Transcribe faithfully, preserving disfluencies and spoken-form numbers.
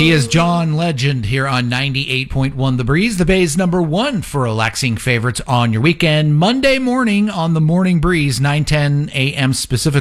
He is John Legend here on ninety-eight point one The Breeze, the Bay's number one for relaxing favorites on your weekend. Monday morning on the Morning Breeze, nine ten a.m. specifically.